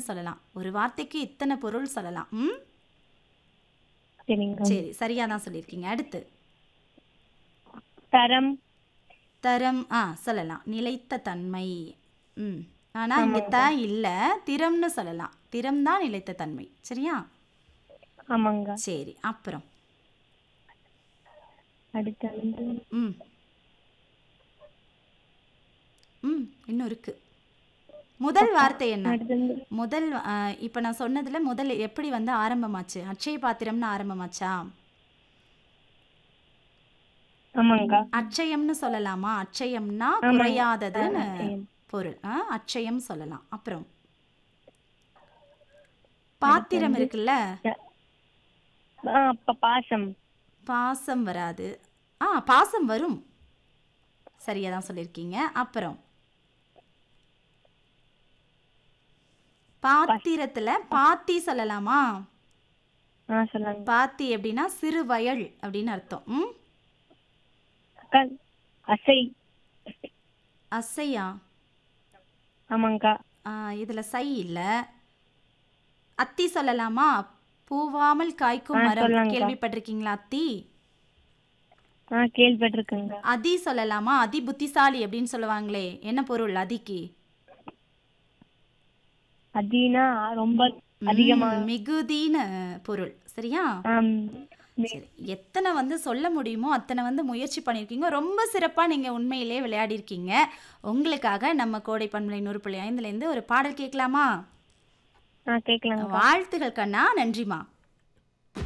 சொல்லலாம். ஒரு வார்த்தைக்கு இத்தனை பொருள் சொல்லலாம். ம். சரிங்க. சரி, சரியா தான் சொல்லியிருக்கீங்க. அடுத்து தரம். தரம் சொல்லலாம். நிலைத்த தன்மை. ம். ஆனா இங்க ஆமாங்க. இல்ல. திறம்னு சொல்லலாம். திறம் தான் நிலைத்த தன்மை. சரியா? ஆமாங்க. சரி. அப்புறம் அடுத்து வந்து ம். ம். இன்னும் இருக்கு. முதல் வார்த்தை என்ன? அடுத்து வந்து முதல் இப்ப நான் சொன்னதுல முதல் எப்படி வந்து ஆரம்பமாச்சு? அட்சய பாத்திரம்னு ஆரம்பமாச்சா? ஆமாங்க. அட்சயம்னு சொல்லலாமா? அட்சயம்னா ஆமாங்க. குறையாததுன்னு அட்சயம். பொருள். அட்சயம் சொல்லலாம். அப்புறம் அடுத்து பாத்திரம் வந்து இருக்குல்ல? பாசம். பாசம் வராது. பாசம் வரும். சரியா தான் சொல்லியிருக்கீங்க. அப்புறம் பாத்திரத்துல பாத்தி சொல்லலாமா? சொல்லுங்க. பாத்தி எப்படின்னா சிறு வயல் அப்படின்னு அர்த்தம். ம். அக்கா, அசை. அசையா? ஆமாங்க. இதுல சை இல்ல. அத்தி சொல்லலாமா? பூவாமல் காய்க்கும் மரம். சொல்லலாங்க. கேள்விப்பட்டிருக்கீங்களா அத்தி? கேள்விப்பட்டிருக்கேங்க. அதி சொல்லலாமா? அதி புத்திசாலி அப்படின்னு சொல்லுவாங்களே, என்ன பொருள் அதிக்கு? அதினா ரொம்ப அதிகமா. மிகுதின்னு பொருள். சரியா? சரி, எத்தனை வந்து சொல்ல முடியுமோ அத்தனை வந்து முயற்சி பண்ணியிருக்கீங்க. ரொம்ப சிறப்பாக நீங்கள் உண்மையிலே விளையாடி இருக்கீங்க. உங்களுக்காக நம்ம கோடை பண்பலை 100.5 ஒரு பாடல் கேட்கலாமா? கேட்கலாங்க. வாழ்த்துகள் கண்ணா. நன்றிமா.